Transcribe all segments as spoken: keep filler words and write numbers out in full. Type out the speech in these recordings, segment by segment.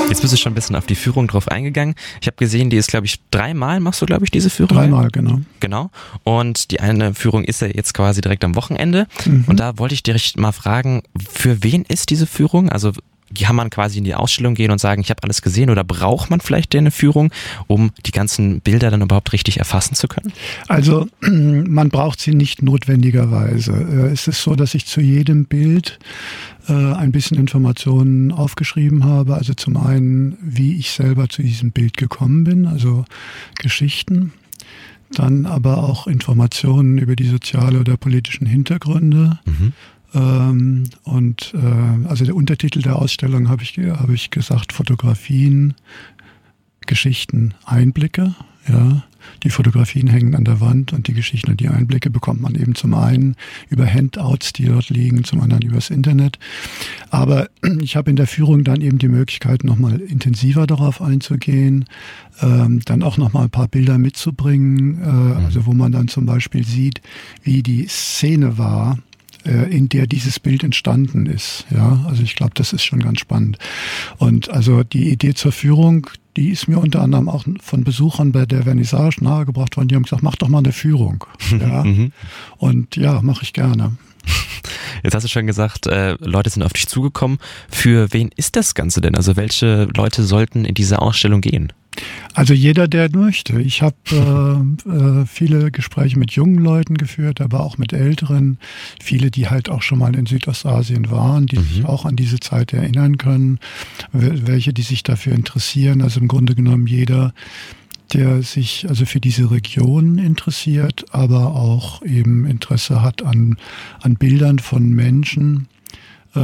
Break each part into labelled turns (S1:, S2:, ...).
S1: Jetzt bist du schon ein bisschen auf die Führung drauf eingegangen. Ich habe gesehen, die ist, glaube ich, dreimal machst du, glaube ich, diese Führung.
S2: Dreimal, genau.
S1: Genau. Und die eine Führung ist ja jetzt quasi direkt am Wochenende. Mhm. Und da wollte ich dich mal fragen, für wen ist diese Führung? Also kann man quasi in die Ausstellung gehen und sagen, ich habe alles gesehen, oder braucht man vielleicht eine Führung, um die ganzen Bilder dann überhaupt richtig erfassen zu können?
S2: Also man braucht sie nicht notwendigerweise. Es ist so, dass ich zu jedem Bild äh, ein bisschen Informationen aufgeschrieben habe. Also zum einen, wie ich selber zu diesem Bild gekommen bin, also Geschichten. Dann aber auch Informationen über die soziale oder politischen Hintergründe. Mhm. Ähm, und äh, also der Untertitel der Ausstellung habe ich, habe ich gesagt, Fotografien, Geschichten, Einblicke. Ja, die Fotografien hängen an der Wand und die Geschichten und die Einblicke bekommt man eben zum einen über Handouts, die dort liegen, zum anderen übers Internet. Aber ich habe in der Führung dann eben die Möglichkeit, nochmal intensiver darauf einzugehen, ähm, dann auch nochmal ein paar Bilder mitzubringen, äh, also wo man dann zum Beispiel sieht, wie die Szene war, in der dieses Bild entstanden ist. Ja, also ich glaube, das ist schon ganz spannend. Und also die Idee zur Führung, die ist mir unter anderem auch von Besuchern bei der Vernissage nahegebracht worden. Die haben gesagt, mach doch mal eine Führung. Ja. Und ja, mache ich gerne.
S1: Jetzt hast du schon gesagt, äh, Leute sind auf dich zugekommen. Für wen ist das Ganze denn? Also welche Leute sollten in diese Ausstellung gehen?
S2: Also jeder, der möchte. Ich habe äh, äh, viele Gespräche mit jungen Leuten geführt, aber auch mit Älteren. Viele, die halt auch schon mal in Südostasien waren, die mhm. sich auch an diese Zeit erinnern können. Welche, die sich dafür interessieren. Also im Grunde genommen jeder, der sich also für diese Region interessiert, aber auch eben Interesse hat an, an Bildern von Menschen, äh,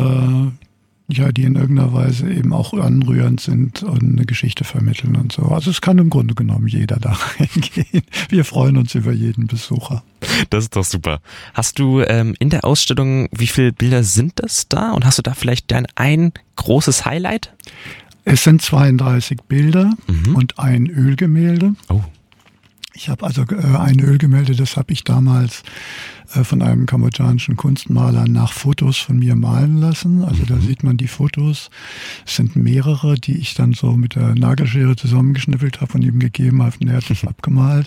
S2: ja, die in irgendeiner Weise eben auch anrührend sind und eine Geschichte vermitteln und so. Also es kann im Grunde genommen jeder da reingehen. Wir freuen uns über jeden Besucher.
S1: Das ist doch super. Hast du ähm, in der Ausstellung, wie viele Bilder sind das da? Und hast du da vielleicht dein ein großes Highlight?
S2: Es sind zweiunddreißig Bilder mhm. und ein Ölgemälde.
S1: Oh.
S2: Ich habe also äh, ein Ölgemälde, das habe ich damals äh, von einem kambodschanischen Kunstmaler nach Fotos von mir malen lassen. Also mhm. da sieht man die Fotos. Es sind mehrere, die ich dann so mit der Nagelschere zusammengeschnippelt habe und ihm gegeben habe und er hat das abgemalt.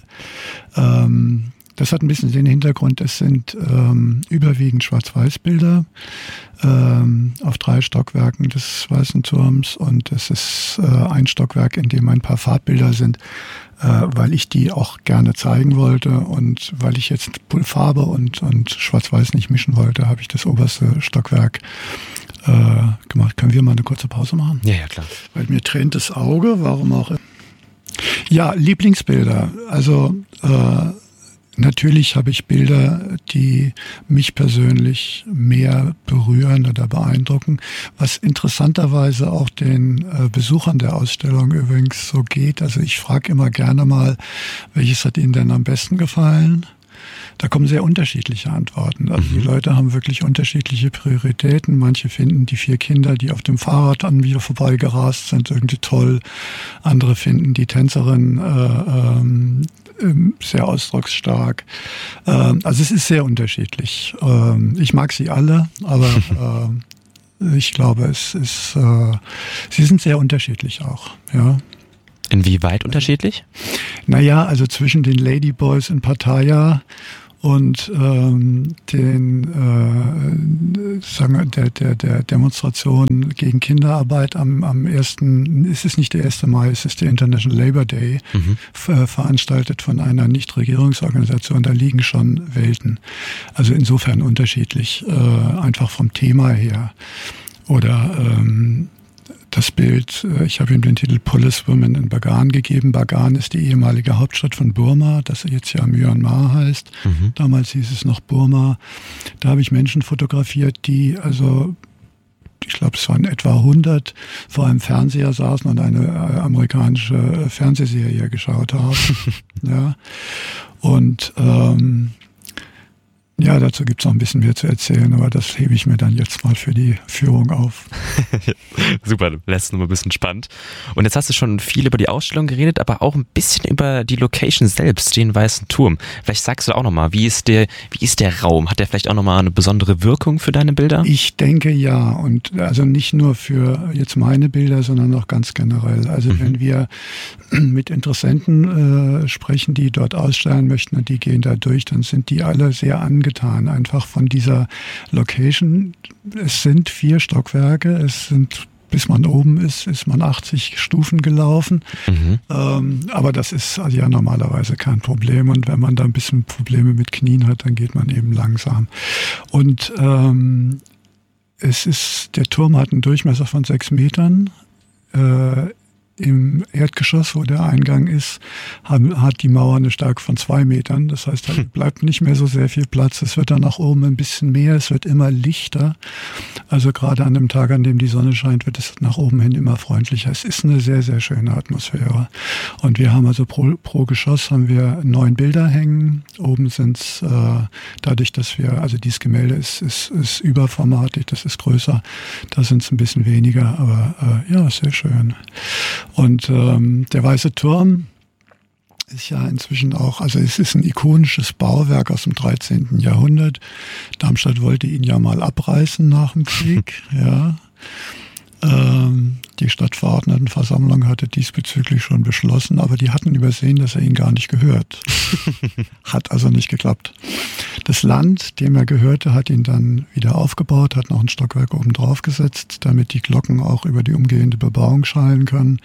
S2: Ähm, Das hat ein bisschen den Hintergrund, es sind ähm, überwiegend Schwarz-Weiß-Bilder ähm, auf drei Stockwerken des Weißen Turms und es ist äh, ein Stockwerk, in dem ein paar Farbbilder sind, äh, weil ich die auch gerne zeigen wollte und weil ich jetzt Farbe und, und Schwarz-Weiß nicht mischen wollte, habe ich das oberste Stockwerk äh, gemacht. Können wir mal eine kurze Pause machen?
S1: Ja, ja, klar.
S2: Weil mir tränt das Auge, warum auch immer. Ja, Lieblingsbilder, also äh, natürlich habe ich Bilder, die mich persönlich mehr berühren oder beeindrucken, was interessanterweise auch den äh, Besuchern der Ausstellung übrigens so geht. Also ich frage immer gerne mal, welches hat Ihnen denn am besten gefallen? Da kommen sehr unterschiedliche Antworten. Also die Leute haben wirklich unterschiedliche Prioritäten. Manche finden die vier Kinder, die auf dem Fahrrad dann wieder vorbeigerast sind, irgendwie toll. Andere finden die Tänzerin äh, ähm, sehr ausdrucksstark. Ähm, also es ist sehr unterschiedlich. Ähm, ich mag sie alle, aber äh, ich glaube, es ist, äh, sie sind sehr unterschiedlich auch, ja.
S1: Inwieweit unterschiedlich?
S2: Naja, also zwischen den Ladyboys in Pattaya und ähm, den äh, sagen wir, der, der, der Demonstration gegen Kinderarbeit am, am ersten, es ist nicht der erste Mai, es ist der International Labour Day, mhm. ver- veranstaltet von einer Nichtregierungsorganisation, da liegen schon Welten. Also insofern unterschiedlich, äh, einfach vom Thema her. Oder ähm, das Bild, ich habe ihm den Titel Police Women in Bagan gegeben. Bagan ist die ehemalige Hauptstadt von Burma, das jetzt ja Myanmar heißt. Mhm. Damals hieß es noch Burma. Da habe ich Menschen fotografiert, die also, ich glaube es waren etwa hundert, vor einem Fernseher saßen und eine amerikanische Fernsehserie geschaut haben. Ja. Und ähm, Ja, dazu gibt es noch ein bisschen mehr zu erzählen, aber das hebe ich mir dann jetzt mal für die Führung auf.
S1: Super, du lässt es nur ein bisschen spannend. Und jetzt hast du schon viel über die Ausstellung geredet, aber auch ein bisschen über die Location selbst, den Weißen Turm. Vielleicht sagst du auch nochmal, wie ist der, wie ist der Raum? Hat der vielleicht auch nochmal eine besondere Wirkung für deine Bilder?
S2: Ich denke ja, und also nicht nur für jetzt meine Bilder, sondern auch ganz generell. Also mhm. wenn wir mit Interessenten äh, sprechen, die dort ausstellen möchten und die gehen da durch, dann sind die alle sehr angenehm getan, einfach von dieser Location. Es sind vier Stockwerke, es sind, bis man oben ist, ist man achtzig Stufen gelaufen. Mhm. Ähm, aber das ist also ja normalerweise kein Problem. Und wenn man da ein bisschen Probleme mit Knien hat, dann geht man eben langsam. Und ähm, es ist, der Turm hat einen Durchmesser von sechs Metern. Äh, Im Erdgeschoss, wo der Eingang ist, hat die Mauer eine Stärke von zwei Metern. Das heißt, da bleibt nicht mehr so sehr viel Platz. Es wird dann nach oben ein bisschen mehr, es wird immer lichter. Also gerade an dem Tag, an dem die Sonne scheint, wird es nach oben hin immer freundlicher. Es ist eine sehr, sehr schöne Atmosphäre. Und wir haben also pro, pro Geschoss haben wir neun Bilder hängen. Oben sind es, äh, dadurch, dass wir, also dieses Gemälde ist, ist, ist überformatig, das ist größer. Da sind es ein bisschen weniger, aber äh, ja, sehr schön. Und ähm, der Weiße Turm ist ja inzwischen auch, also es ist ein ikonisches Bauwerk aus dem dreizehnten Jahrhundert. Darmstadt wollte ihn ja mal abreißen nach dem Krieg. ja. Ähm, die Stadtverordnetenversammlung hatte diesbezüglich schon beschlossen, aber die hatten übersehen, dass er ihnen gar nicht gehört. Hat also nicht geklappt. Das Land, dem er gehörte, hat ihn dann wieder aufgebaut, hat noch ein Stockwerk oben drauf gesetzt, damit die Glocken auch über die umgehende Bebauung schallen können.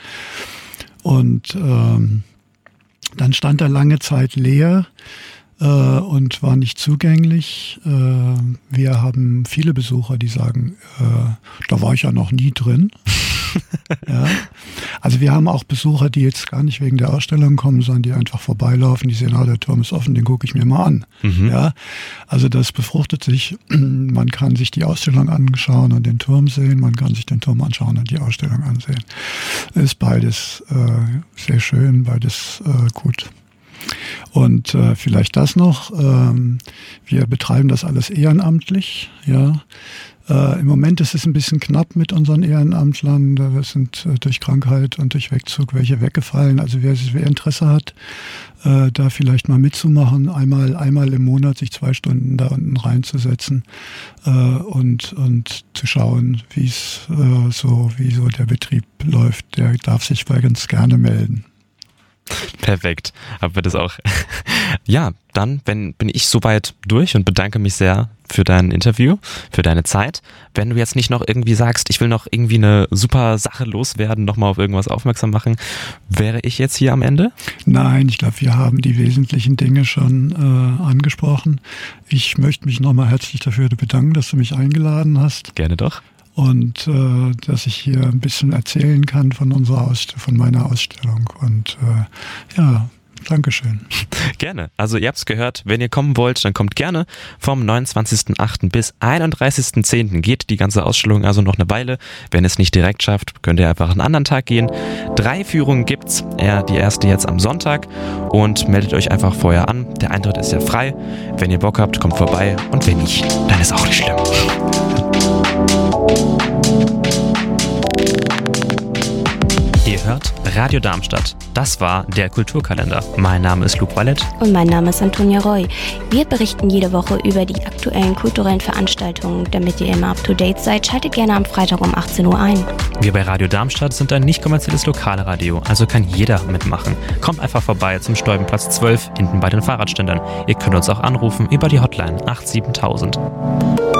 S2: Und ähm, dann stand er lange Zeit leer äh, und war nicht zugänglich. Äh, wir haben viele Besucher, die sagen, äh, da war ich ja noch nie drin. ja. Also wir haben auch Besucher, die jetzt gar nicht wegen der Ausstellung kommen, sondern die einfach vorbeilaufen, die sehen, ah, der Turm ist offen, den gucke ich mir mal an. Mhm. Ja. Also das befruchtet sich, man kann sich die Ausstellung anschauen und den Turm sehen, man kann sich den Turm anschauen und die Ausstellung ansehen. Ist beides äh, sehr schön, beides äh, gut. Und äh, vielleicht das noch, ähm, wir betreiben das alles ehrenamtlich, ja. Äh, Im Moment ist es ein bisschen knapp mit unseren Ehrenamtlern. Da sind äh, durch Krankheit und durch Wegzug welche weggefallen. Also wer, wer Interesse hat, äh, da vielleicht mal mitzumachen, einmal, einmal im Monat sich zwei Stunden da unten reinzusetzen äh, und, und zu schauen, wie es äh, so, wie so der Betrieb läuft, der darf sich bei ganz gerne melden.
S1: Perfekt. Haben wir das auch. Ja, dann bin, bin ich soweit durch und bedanke mich sehr für dein Interview, für deine Zeit. Wenn du jetzt nicht noch irgendwie sagst, ich will noch irgendwie eine super Sache loswerden, nochmal auf irgendwas aufmerksam machen, wäre ich jetzt hier am Ende?
S2: Nein, ich glaube, wir haben die wesentlichen Dinge schon äh, angesprochen. Ich möchte mich nochmal herzlich dafür bedanken, dass du mich eingeladen hast.
S1: Gerne doch.
S2: Und äh, dass ich hier ein bisschen erzählen kann von unserer Ausst- von meiner Ausstellung. Und äh, ja, Dankeschön.
S1: Gerne. Also ihr habt es gehört, wenn ihr kommen wollt, dann kommt gerne. Vom neunundzwanzigsten achten bis einunddreißigsten zehnten geht die ganze Ausstellung also noch eine Weile. Wenn es nicht direkt schafft, könnt ihr einfach einen anderen Tag gehen. Drei Führungen gibt's. Ja, die erste jetzt am Sonntag. Und meldet euch einfach vorher an. Der Eintritt ist ja frei. Wenn ihr Bock habt, kommt vorbei. Und wenn nicht, dann ist auch nicht schlimm. Ihr hört Radio Darmstadt. Das war der Kulturkalender. Mein Name ist Luc Wallet.
S3: Und mein Name ist Antonia Roy. Wir berichten jede Woche über die aktuellen kulturellen Veranstaltungen. Damit ihr immer up to date seid, schaltet gerne am Freitag um achtzehn Uhr ein.
S1: Wir bei Radio Darmstadt sind ein nicht kommerzielles Lokalradio, also kann jeder mitmachen. Kommt einfach vorbei zum Stolpenplatz zwölf, hinten bei den Fahrradständern. Ihr könnt uns auch anrufen über die Hotline acht sieben tausend.